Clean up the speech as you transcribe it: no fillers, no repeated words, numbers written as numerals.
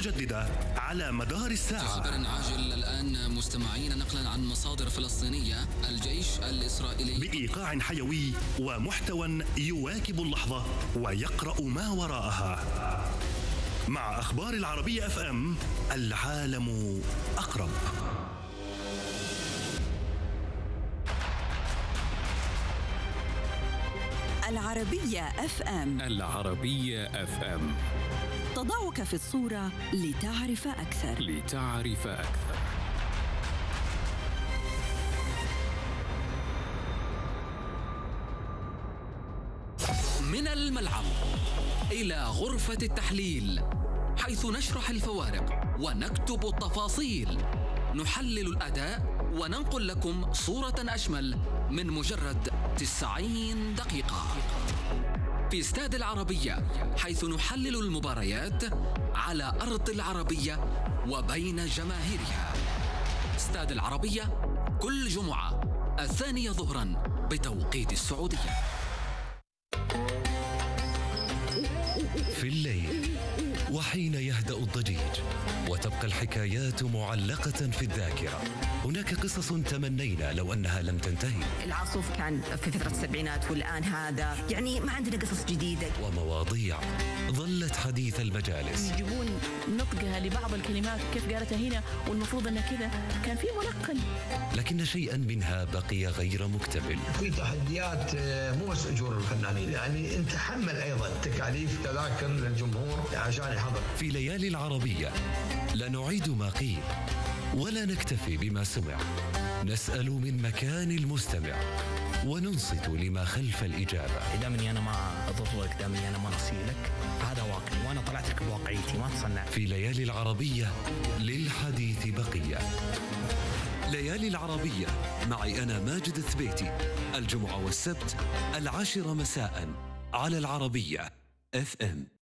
متجددة على مدار الساعة. خبر عاجل الآن مستمعين، نقلا عن مصادر فلسطينية: الجيش الإسرائيلي بإيقاع حيوي ومحتوى يواكب اللحظة ويقرأ ما وراءها. مع أخبار العربية FM، العالم أقرب. العربية FM. العربية FM تضعك في الصورة لتعرف أكثر. من الملعب إلى غرفة التحليل، حيث نشرح الفوارق ونكتب التفاصيل، نحلل الأداء وننقل لكم صورة أشمل من مجرد 90 دقيقة. في استاد العربية، حيث نحلل المباريات على أرض العربية وبين جماهيرها. استاد العربية كل جمعة 2 ظهرا بتوقيت السعودية. في الليل وحين يهدأ الضجيج وتبقى الحكايات معلقة في الذاكرة، هناك قصص تمنينا لو أنها لم تنتهي. العاصف كان في فترة السبعينات والآن هذا، يعني ما عندنا قصص جديدة. ومواضيع ظلت حديث المجالس. يجيبون نطقها لبعض الكلمات كيف قالتها هنا والمفروض أنها كذا، كان في ملقن. لكن شيئا منها بقي غير مكتمل. في تحديات مو بس أجور الفنانين، يعني أنت تحمل أيضا تكاليف تذاكر للجمهور عشان يحضر. في ليالي العربية لا نعيد ما قيل ولا نكتفي بما سمع، نسأل من مكان المستمع وننصت لما خلف الإجابة. دامني أنا ما أضرك، دامني أنا ما أصيلك، هذا واقعي وأنا طلعت لك بواقعيتي، ما تصنع. في ليالي العربية للحديث بقية. ليالي العربية معي أنا ماجد الثبيتي، الجمعة والسبت 10 مساء على العربية FM.